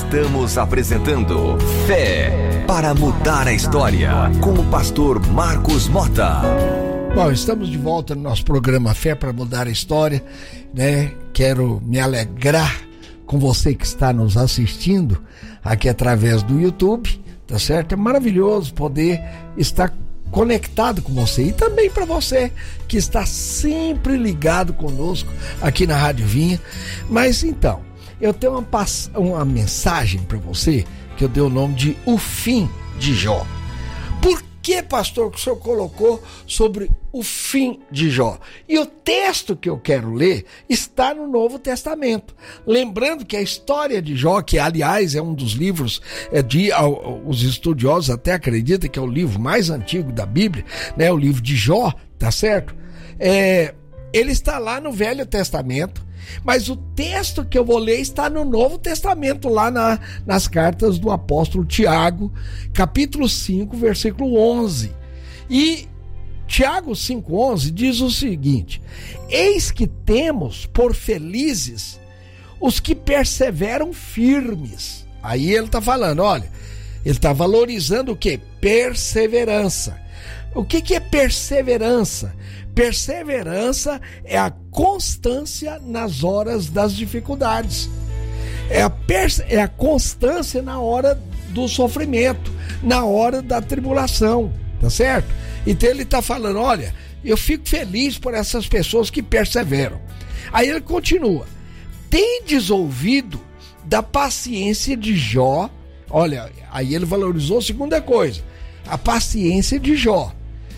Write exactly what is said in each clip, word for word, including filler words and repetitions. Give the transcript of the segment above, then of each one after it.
Estamos apresentando Fé para Mudar a História, com o pastor Marcos Mota. Bom, estamos de volta no nosso programa Fé para Mudar a História, né? Quero me alegrar com você que está nos assistindo aqui através do YouTube, tá certo? É maravilhoso poder estar conectado com você, e também para você que está sempre ligado conosco aqui na Rádio Vinha. Mas então, eu tenho uma, pass- uma mensagem para você que eu dei o nome de O Fim de Jó. Por que, pastor, que o senhor colocou sobre o fim de Jó? E o texto que eu quero ler está no Novo Testamento. Lembrando que a história de Jó, que aliás é um dos livros, é de, os estudiosos até acreditam que é o livro mais antigo da Bíblia, né? O livro de Jó, tá certo? É, ele está lá no Velho Testamento, mas o texto que eu vou ler está no Novo Testamento, lá na, nas cartas do apóstolo Tiago, capítulo cinco, versículo onze. E Tiago cinco, onze diz o seguinte: eis que temos por felizes os que perseveram firmes. Aí ele está falando, olha, ele está valorizando o que? Perseverança. O que, que é perseverança? Perseverança é a constância nas horas das dificuldades. É a, pers- é a constância na hora do sofrimento, na hora da tribulação, tá certo? Então ele está falando, olha, eu fico feliz por essas pessoas que perseveram. Aí ele continua: tendes ouvido da paciência de Jó. Olha, aí ele valorizou a segunda coisa, a paciência de Jó.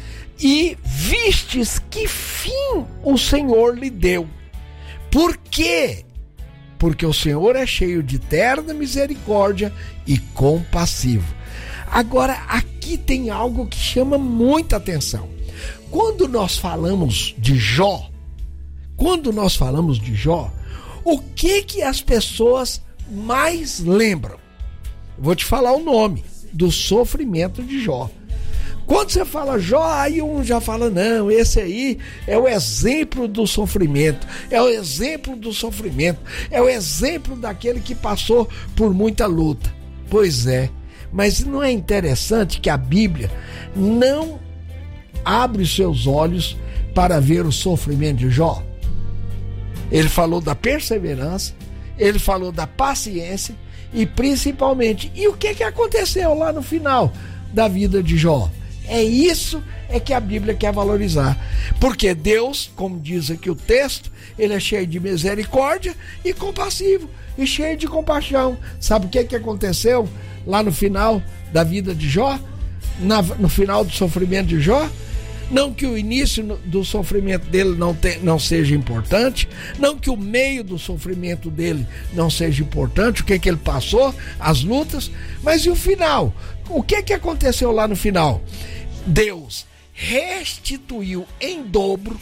E vistes que fim o Senhor lhe deu. Por quê? Porque o Senhor é cheio de terna misericórdia e compassivo. Agora, aqui tem algo que chama muita atenção. Quando nós falamos de Jó, quando nós falamos de Jó, o que que as pessoas mais lembram? Vou te falar o nome do sofrimento de Jó. Quando você fala Jó, aí um já fala, não, esse aí é o exemplo do sofrimento, é o exemplo do sofrimento, é o exemplo daquele que passou por muita luta. Pois é, mas não é interessante que a Bíblia não abre os seus olhos para ver o sofrimento de Jó? Ele falou da perseverança, ele falou da paciência e principalmente, e o que que aconteceu lá no final da vida de Jó? É isso é que a Bíblia quer valorizar. Porque Deus, como diz aqui o texto, ele é cheio de misericórdia e compassivo, e cheio de compaixão. Sabe o que que aconteceu lá no final da vida de Jó? Na, no final do sofrimento de Jó? Não que o início do sofrimento dele não, te, não seja importante, não que o meio do sofrimento dele não seja importante, o que que ele passou, as lutas, mas e o final? O que que aconteceu lá no final? Deus restituiu em dobro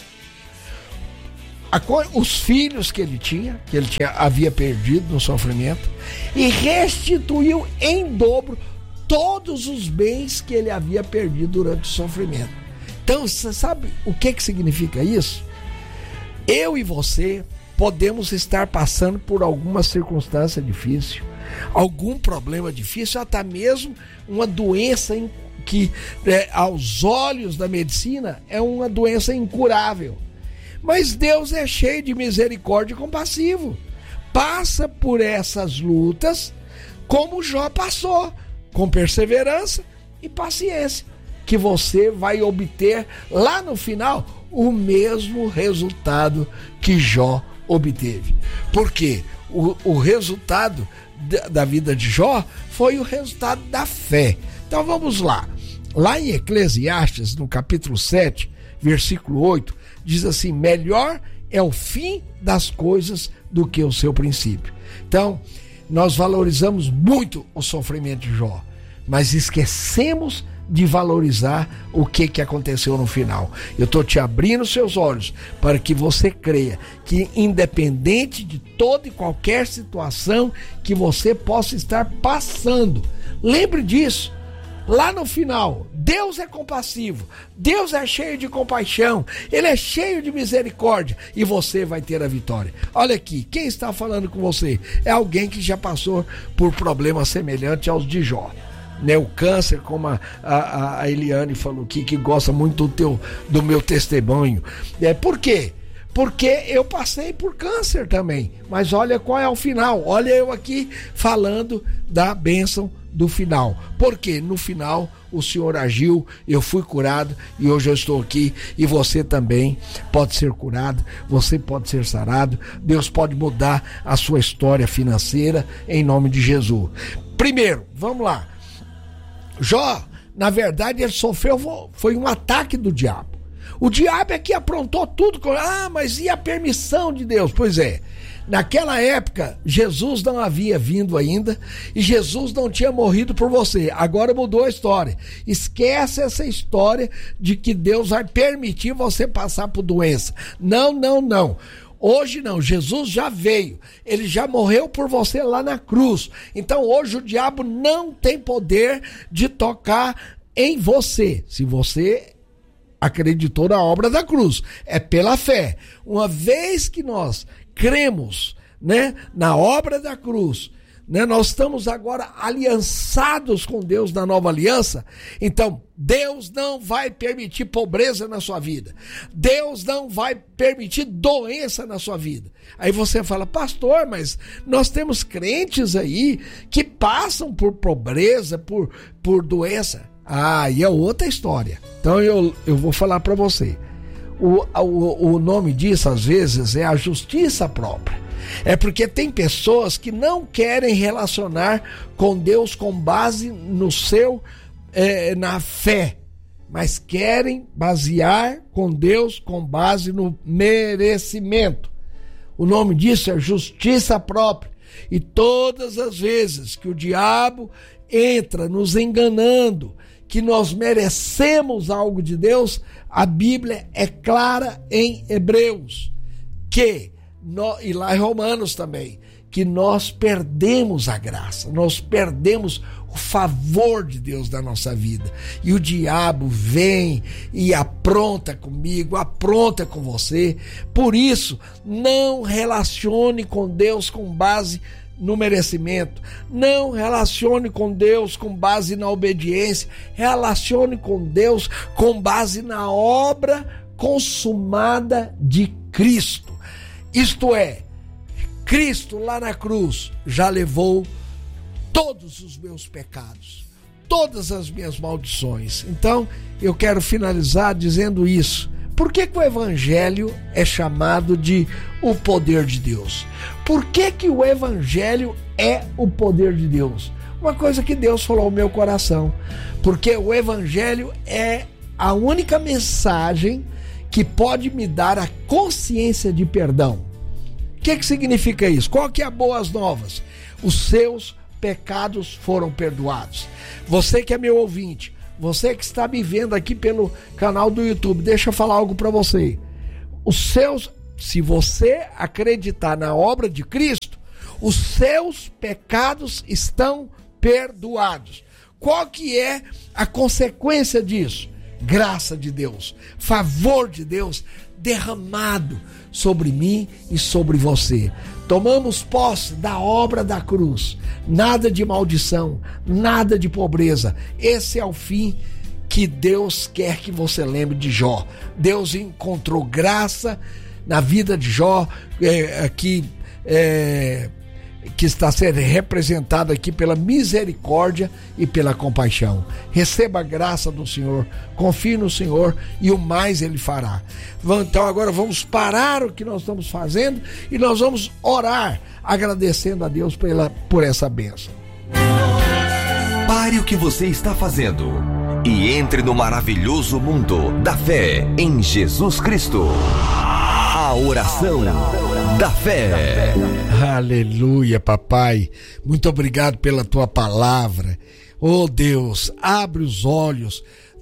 a, os filhos que ele tinha, que ele tinha, havia perdido no sofrimento, e restituiu em dobro todos os bens que ele havia perdido durante o sofrimento. Então, você sabe o que que significa isso? Eu e você podemos estar passando por alguma circunstância difícil, algum problema difícil, até mesmo uma doença que, é, aos olhos da medicina, é uma doença incurável. Mas Deus é cheio de misericórdia e compassivo. Passa por essas lutas como Jó passou, com perseverança e paciência, que você vai obter lá no final o mesmo resultado que Jó obteve. Por quê? O, o resultado da, da vida de Jó foi o resultado da fé. Então vamos lá. Lá em Eclesiastes, no capítulo sete, versículo oito, diz assim: melhor é o fim das coisas do que o seu princípio. Então, nós valorizamos muito o sofrimento de Jó, mas esquecemos de valorizar o que que aconteceu no final. Eu estou te abrindo seus olhos para que você creia que, independente de toda e qualquer situação que você possa estar passando, lembre disso, lá no final, Deus é compassivo, Deus é cheio de compaixão, Ele é cheio de misericórdia e você vai ter a vitória. Olha aqui, quem está falando com você é alguém que já passou por problemas semelhantes aos de Jó. Né, o câncer, como a, a, a Eliane falou aqui, que gosta muito do, teu, do meu testemunho. É, por quê? Porque eu passei por câncer também. Mas olha qual é o final. Olha eu aqui falando da bênção do final. Porque no final o Senhor agiu, eu fui curado e hoje eu estou aqui. E você também pode ser curado, você pode ser sarado. Deus pode mudar a sua história financeira em nome de Jesus. Primeiro, vamos lá. Jó, na verdade, ele sofreu, foi um ataque do diabo. O diabo é que aprontou tudo. Ah, mas e a permissão de Deus? Pois é, naquela época, Jesus não havia vindo ainda e Jesus não tinha morrido por você. Agora mudou a história. Esquece essa história de que Deus vai permitir você passar por doença. Não, não, não. Hoje não, Jesus já veio, ele já morreu por você lá na cruz. Então hoje o diabo não tem poder de tocar em você, se você acreditou na obra da cruz. É pela fé. Uma vez que nós cremos, né, na obra da cruz, né, nós estamos agora aliançados com Deus na nova aliança. Então Deus não vai permitir pobreza na sua vida, Deus não vai permitir doença na sua vida. Aí você fala, pastor, mas nós temos crentes aí que passam por pobreza, por, por doença. Ah, e é outra história. Então eu, eu vou falar para você, o, o, o nome disso às vezes é a justiça própria. É porque tem pessoas que não querem relacionar com Deus com base no seu, é, na fé, mas querem basear com Deus com base no merecimento. O nome disso é justiça própria. E todas as vezes que o diabo entra nos enganando, que nós merecemos algo de Deus, a Bíblia é clara em Hebreus, que No, e lá em Romanos também, que nós perdemos a graça, nós perdemos o favor de Deus na nossa vida. E o diabo vem e apronta comigo, apronta com você. Por isso, não relacione com Deus com base no merecimento, não relacione com Deus com base na obediência, relacione com Deus com base na obra consumada de Cristo. Isto é, Cristo lá na cruz já levou todos os meus pecados, todas as minhas maldições. Então, eu quero finalizar dizendo isso. Por que que o Evangelho é chamado de o poder de Deus? Por que que o Evangelho é o poder de Deus? Uma coisa que Deus falou ao meu coração. Porque o Evangelho é a única mensagem que pode me dar a consciência de perdão. O que que significa isso? Qual que é a boas novas? Os seus pecados foram perdoados. Você que é meu ouvinte, você que está me vendo aqui pelo canal do YouTube, deixa eu falar algo para você. Os seus, se você acreditar na obra de Cristo, os seus pecados estão perdoados. Qual que é a consequência disso? Graça de Deus, favor de Deus derramado sobre mim e sobre você. Tomamos posse da obra da cruz. Nada de maldição, nada de pobreza. Esse é o fim que Deus quer que você lembre de Jó. Deus encontrou graça na vida de Jó, é, aqui, é, que está sendo representado aqui pela misericórdia e pela compaixão. Receba a graça do Senhor, confie no Senhor e o mais Ele fará. Então agora vamos parar o que nós estamos fazendo e nós vamos orar agradecendo a Deus pela, por essa bênção. Pare o que você está fazendo e entre no maravilhoso mundo da fé em Jesus Cristo. A oração da fé. Aleluia, papai. Muito obrigado pela tua palavra. Oh Deus, abre os olhos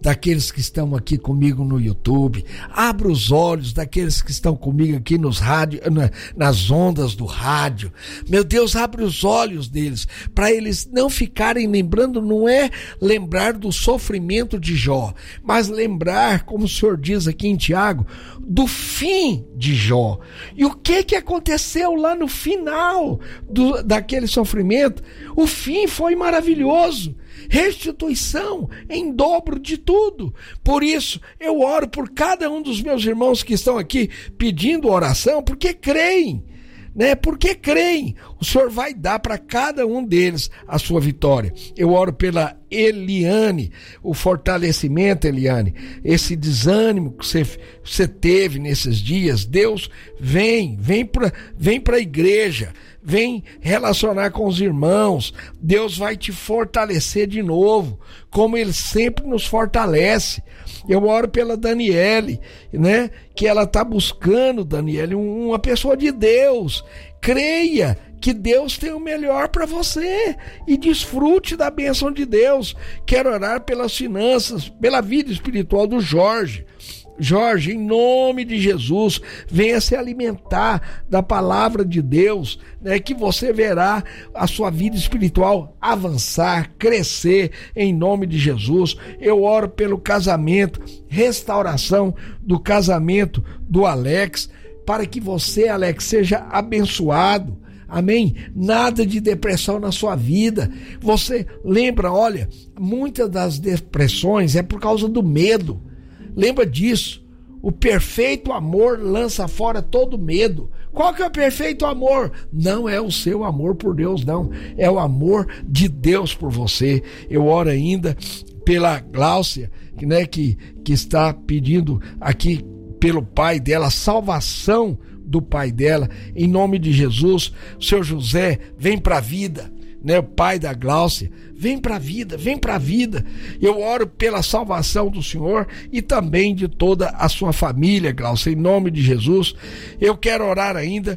daqueles que estão aqui comigo no YouTube, abra os olhos daqueles que estão comigo aqui nos rádio, nas ondas do rádio. Meu Deus, abre os olhos deles, para eles não ficarem lembrando, não é lembrar do sofrimento de Jó, mas lembrar, como o Senhor diz aqui em Tiago, do fim de Jó. E o que que aconteceu lá no final do, daquele sofrimento? O fim foi maravilhoso. Restituição em dobro de tudo. Por isso eu oro por cada um dos meus irmãos que estão aqui pedindo oração, porque creem, né? Porque creem, o Senhor vai dar para cada um deles a sua vitória. Eu oro pela Eliane, o fortalecimento, Eliane, esse desânimo que você, você teve nesses dias. Deus vem, vem para vem para a igreja, vem relacionar com os irmãos. Deus vai te fortalecer de novo, como Ele sempre nos fortalece. Eu oro pela Daniele, né? Que ela está buscando, Daniele, uma pessoa de Deus. Creia que Deus tem o melhor para você e desfrute da bênção de Deus. Quero orar pelas finanças, pela vida espiritual do Jorge. Jorge, em nome de Jesus, venha se alimentar da palavra de Deus, né, que você verá a sua vida espiritual avançar, crescer, em nome de Jesus. Eu oro pelo casamento, restauração do casamento do Alex, para que você, Alex, seja abençoado. Amém? Nada de depressão na sua vida. Você lembra, olha, muitas das depressões é por causa do medo. Lembra disso. O perfeito amor lança fora todo medo. Qual que é o perfeito amor? Não é o seu amor por Deus, não. É o amor de Deus por você. Eu oro ainda pela Gláucia, né, que, que está pedindo aqui pelo pai dela, salvação do pai dela, em nome de Jesus. Seu José, vem para a vida, né? O pai da Gláucia, vem para a vida, vem para a vida. Eu oro pela salvação do Senhor e também de toda a sua família, Gláucia, em nome de Jesus. Eu quero orar ainda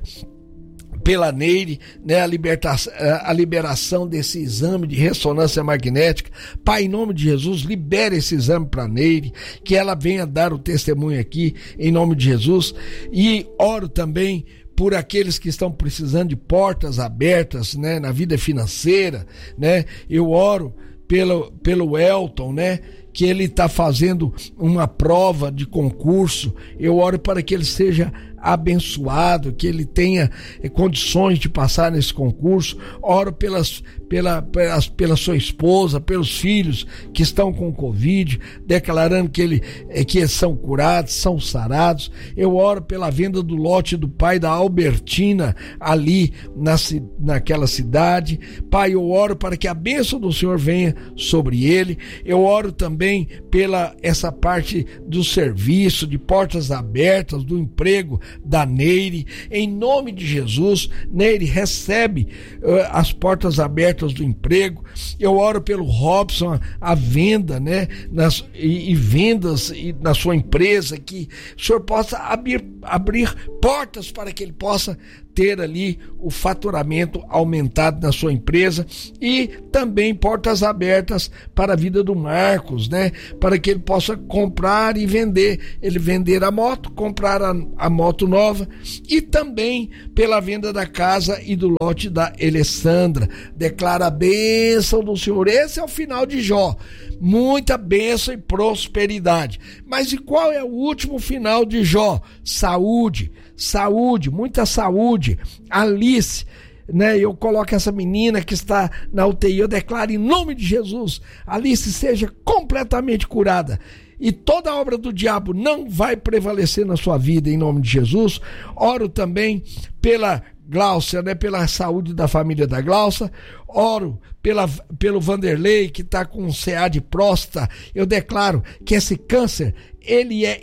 pela Neire, né, a, libertação, a liberação desse exame de ressonância magnética. Pai, em nome de Jesus, libera esse exame para Neire, que ela venha dar o testemunho aqui, em nome de Jesus. E oro também por aqueles que estão precisando de portas abertas, né, na vida financeira, né? Eu oro pelo, pelo Elton, né, que ele está fazendo uma prova de concurso. Eu oro para que ele seja abençoado, que ele tenha eh, condições de passar nesse concurso. Oro pelas, pela, pelas, pela sua esposa, pelos filhos que estão com Covid, declarando que, ele, eh, que eles são curados, são sarados. Eu oro pela venda do lote do pai da Albertina, ali na, naquela cidade. Pai, eu oro para que a bênção do Senhor venha sobre ele. Eu oro também pela essa parte do serviço, de portas abertas, do emprego da Neire, em nome de Jesus. Neire, recebe uh, as portas abertas do emprego. Eu oro pelo Robson, a, a venda, né, nas, e, e vendas e, na sua empresa, que o Senhor possa abrir, abrir portas para que ele possa ter ali o faturamento aumentado na sua empresa, e também portas abertas para a vida do Marcos, né? Para que ele possa comprar e vender, ele vender a moto, comprar a, a moto nova, e também pela venda da casa e do lote da Alessandra. Declara a bênção do Senhor. Esse é o final de Jó. Muita bênção e prosperidade. Mas e qual é o último final de Jó? Saúde, saúde, muita saúde. Alice, né, eu coloco essa menina que está na U T I, eu declaro em nome de Jesus, Alice seja completamente curada, e toda obra do diabo não vai prevalecer na sua vida, em nome de Jesus. Oro também pela Gláucia, né, pela saúde da família da Gláucia. Oro pela, pelo Vanderlei, que está com C A de próstata. Eu declaro que esse câncer, ele é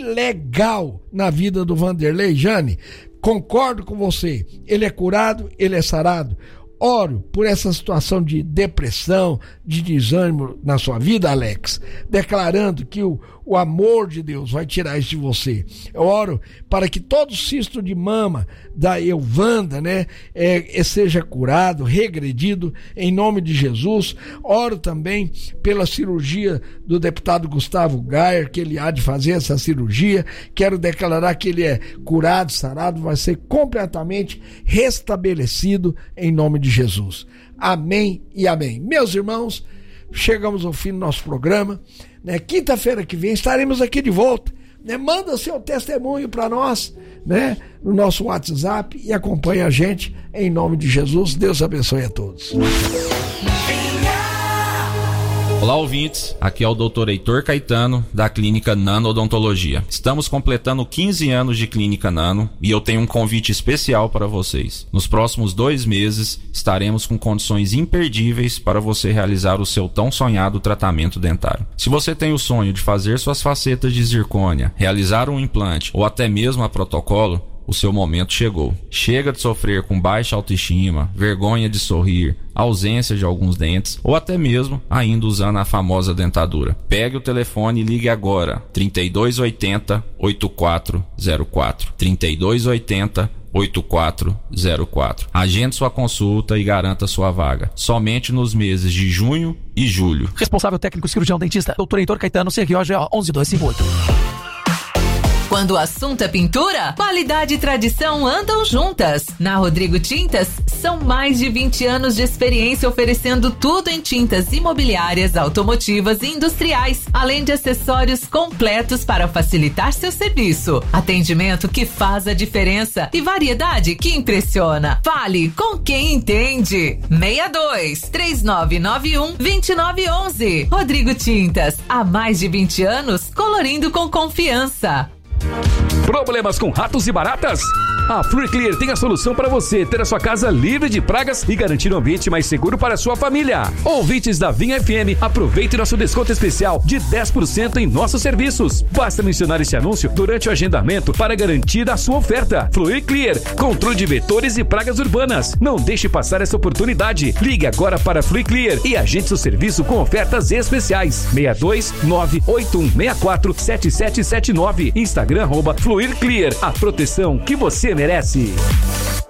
ilegal na vida do Vanderlei. Jane, concordo com você, ele é curado, ele é sarado. Oro por essa situação de depressão, de desânimo na sua vida, Alex, declarando que o, o amor de Deus vai tirar isso de você. Eu oro para que todo cisto de mama da Elvanda, né, é, seja curado, regredido, em nome de Jesus. Oro também pela cirurgia do deputado Gustavo Gayer, que ele há de fazer essa cirurgia. Quero declarar que ele é curado, sarado, vai ser completamente restabelecido em nome de Jesus. Amém e amém. Meus irmãos, chegamos ao fim do nosso programa, né? Quinta-feira que vem estaremos aqui de volta, né? Manda seu testemunho para nós, né? No nosso WhatsApp e acompanhe a gente em nome de Jesus. Deus abençoe a todos. Olá, ouvintes, aqui é o doutor Heitor Caetano, da Clínica Nano Odontologia. Estamos completando quinze anos de Clínica Nano e eu tenho um convite especial para vocês. Nos próximos dois meses, estaremos com condições imperdíveis para você realizar o seu tão sonhado tratamento dentário. Se você tem o sonho de fazer suas facetas de zircônia, realizar um implante ou até mesmo a protocolo, o seu momento chegou. Chega de sofrer com baixa autoestima, vergonha de sorrir, ausência de alguns dentes ou até mesmo ainda usando a famosa dentadura. Pegue o telefone e ligue agora. trinta e dois oitenta, oitenta e quatro zero quatro. trinta e dois oitenta, oitenta e quatro zero quatro. Agende sua consulta e garanta sua vaga. Somente nos meses de junho e julho. Responsável técnico cirurgião dentista, doutor Heitor Caetano, C R O G O onze dois cinco oito. Quando o assunto é pintura, qualidade e tradição andam juntas. Na Rodrigo Tintas, são mais de vinte anos de experiência oferecendo tudo em tintas imobiliárias, automotivas e industriais, além de acessórios completos para facilitar seu serviço. Atendimento que faz a diferença e variedade que impressiona. Fale com quem entende. seis dois, três nove nove um, dois nove um um. Rodrigo Tintas, há mais de vinte anos, colorindo com confiança. Problemas com ratos e baratas? A FluiClear tem a solução para você ter a sua casa livre de pragas e garantir um ambiente mais seguro para a sua família. Ouvintes da Vinha F M, aproveite nosso desconto especial de dez por cento em nossos serviços. Basta mencionar este anúncio durante o agendamento para garantir a sua oferta. FluiClear, controle de vetores e pragas urbanas. Não deixe passar essa oportunidade. Ligue agora para FluiClear e agende seu serviço com ofertas especiais. seis dois nove oito um seis quatro sete sete sete nove. Instagram arroba FluiClear. A proteção que você merece.